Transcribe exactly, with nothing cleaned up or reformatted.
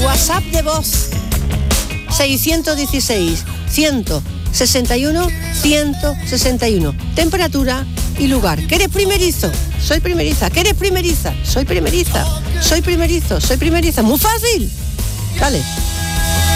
WhatsApp de voz seiscientos dieciséis, ciento sesenta y uno, ciento sesenta y uno. Temperatura y lugar. ¿Que eres primerizo? Soy primeriza. ¿Que eres primeriza? Soy primeriza. Soy primerizo. Soy primeriza. Muy fácil. Dale.